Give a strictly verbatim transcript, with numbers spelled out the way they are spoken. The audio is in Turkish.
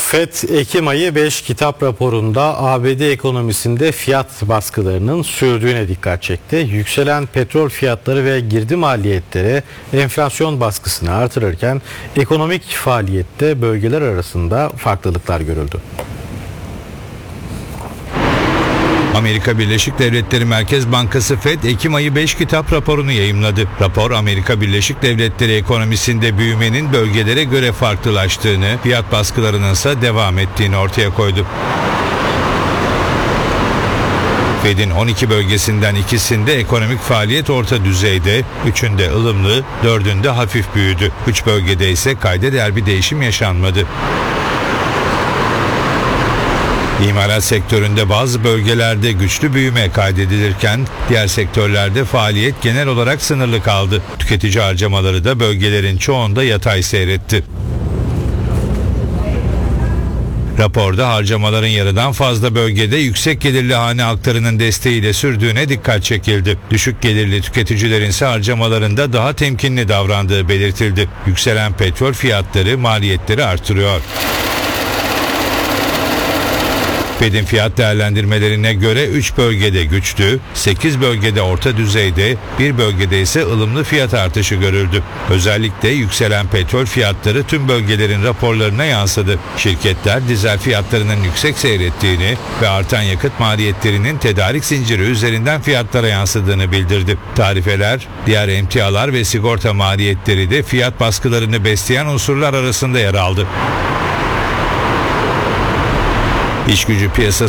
FED Ekim ayı beş kitap raporunda A B D ekonomisinde fiyat baskılarının sürdüğüne dikkat çekti. Yükselen petrol fiyatları ve girdi maliyetleri enflasyon baskısını artırırken ekonomik faaliyette bölgeler arasında farklılıklar görüldü. Amerika Birleşik Devletleri Merkez Bankası FED Ekim ayı beş kitap raporunu yayımladı. Rapor Amerika Birleşik Devletleri ekonomisinde büyümenin bölgelere göre farklılaştığını, fiyat baskılarının ise devam ettiğini ortaya koydu. FED'in on iki bölgesinden ikisinde ekonomik faaliyet orta düzeyde, üçünde ılımlı, dördünde hafif büyüdü. üç bölgede ise kayda değer bir değişim yaşanmadı. İmalat sektöründe bazı bölgelerde güçlü büyüme kaydedilirken diğer sektörlerde faaliyet genel olarak sınırlı kaldı. Tüketici harcamaları da bölgelerin çoğunda yatay seyretti. Raporda harcamaların yarıdan fazla bölgede yüksek gelirli hane halklarının desteğiyle sürdüğüne dikkat çekildi. Düşük gelirli tüketicilerin ise harcamalarında daha temkinli davrandığı belirtildi. Yükselen petrol fiyatları maliyetleri artırıyor. FED'in fiyat değerlendirmelerine göre üç bölgede güçlü, sekiz bölgede orta düzeyde, bir bölgede ise ılımlı fiyat artışı görüldü. Özellikle yükselen petrol fiyatları tüm bölgelerin raporlarına yansıdı. Şirketler dizel fiyatlarının yüksek seyrettiğini ve artan yakıt maliyetlerinin tedarik zinciri üzerinden fiyatlara yansıdığını bildirdi. Tarifeler, diğer emtialar ve sigorta maliyetleri de fiyat baskılarını besleyen unsurlar arasında yer aldı. İş gücü piyasası